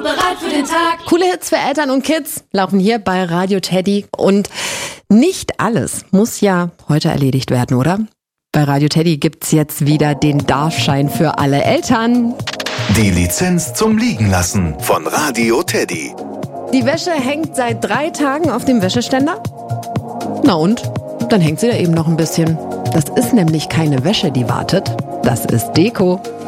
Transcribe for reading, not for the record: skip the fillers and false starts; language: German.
und bereit für den Tag. Coole Hits für Eltern und Kids laufen hier bei Radio Teddy. Und nicht alles muss ja heute erledigt werden, oder? Bei Radio Teddy gibt's jetzt wieder den Darfschein für alle Eltern. Die Lizenz zum Liegenlassen von Radio Teddy. Die Wäsche hängt seit 3 Tagen auf dem Wäscheständer? Na und? Dann hängt sie da eben noch ein bisschen. Das ist nämlich keine Wäsche, die wartet. Das ist Deko.